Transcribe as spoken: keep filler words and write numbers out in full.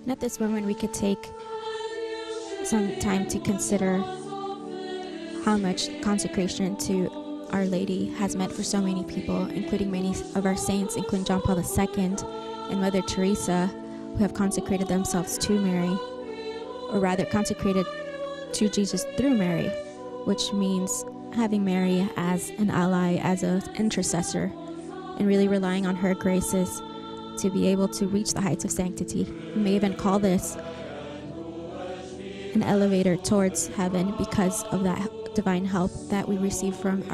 And at this moment, we could take some time to consider how much consecration to Our Lady has meant for so many people, including many of our saints, including John Paul the Second and Mother Teresa, who have consecrated themselves to Mary, or rather consecrated to Jesus through Mary, which means having Mary as an ally, as an intercessor, and really relying on her graces to be able to reach the heights of sanctity. We may even call this an elevator towards heaven because of that divine help that we receive from